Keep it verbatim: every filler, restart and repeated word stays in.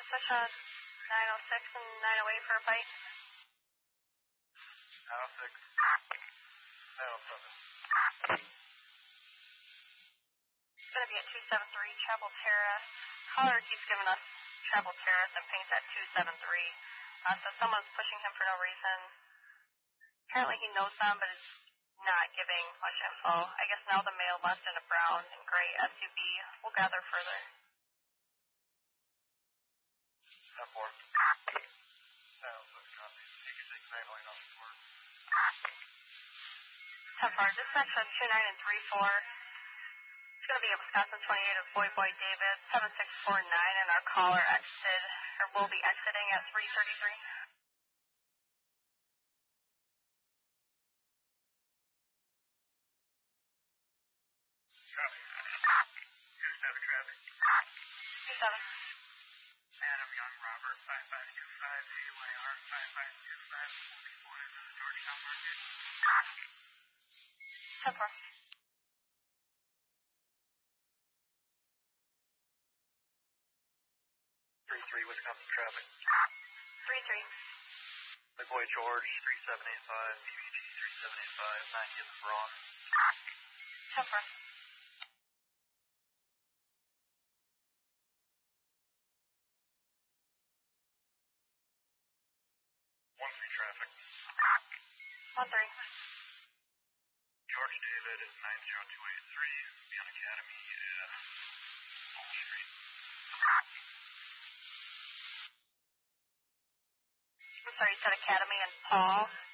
switch on nine oh six and nine oh eight for a bite. nine oh six, nine oh seven. It's going to be at two seven three Travel Terrace. Caller keeps giving us Travel Terrace and pings at two seven three. Uh, so someone's pushing him for no reason. Apparently he knows them, but is not giving much info. I guess now the male left in a brown and gray S U V. We'll gather further. ten four. nine oh six, copy. eighty-six, nine oh eight on the board. ten four, dispatch on two nine and three four. It's going to be a Wisconsin twenty-eight of Boy Boy David, seven six four nine, and our caller exited, or will be exiting at three thirty-three. Copy. two seven traffic. two seven. Adam Young, Robert, five five two five, A Y R five five two five, will be wanted in the Georgetown market. ten four. three three, Wisconsin traffic. three three. Big Boy George, three seven eight five, B B G three seven eight five, ninety in the Braun. ten four. one three traffic. one three. George David is nine zero two eight three, Beyond Academy at Oak Street. I'm sorry, you said Academy and Paul.